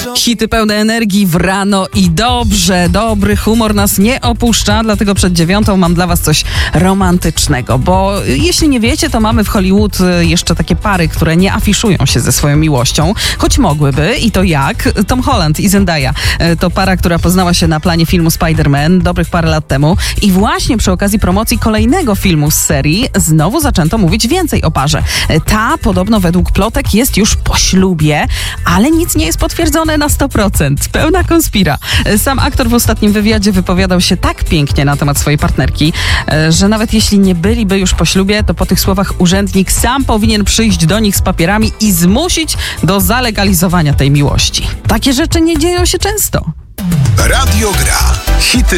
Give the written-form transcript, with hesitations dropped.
Hity pełne energii w rano i dobrze, dobry humor nas nie opuszcza, dlatego przed 9:00 mam dla was coś romantycznego, bo jeśli nie wiecie, to mamy w Hollywood jeszcze takie pary, które nie afiszują się ze swoją miłością, choć mogłyby i to jak? Tom Holland i Zendaya. To para, która poznała się na planie filmu Spider-Man dobrych parę lat temu i właśnie przy okazji promocji kolejnego filmu z serii znowu zaczęto mówić więcej o parze. Ta podobno według plotek jest już po ślubie, ale nic nie jest potwierdzone na 100%. Pełna konspira. Sam aktor w ostatnim wywiadzie wypowiadał się tak pięknie na temat swojej partnerki, że nawet jeśli nie byliby już po ślubie, to po tych słowach urzędnik sam powinien przyjść do nich z papierami i zmusić do zalegalizowania tej miłości. Takie rzeczy nie dzieją się często. Radio Gra. Hity